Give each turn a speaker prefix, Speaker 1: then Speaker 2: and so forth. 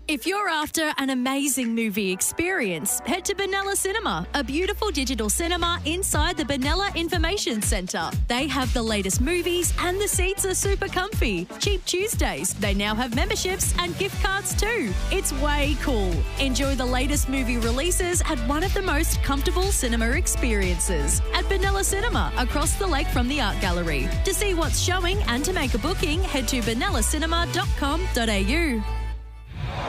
Speaker 1: If you're after an amazing movie experience, head to Benalla Cinema, a beautiful digital cinema inside the Benalla Information Centre. They have the latest movies and the seats are super comfy. Cheap Tuesdays. They now have memberships and gift cards too. It's way cool. Enjoy the latest movie releases at one of the most comfortable cinema experiences at Benalla Cinema, across the lake from the Art Gallery. To see what's showing and to make a booking, head to benellacinema.com.au.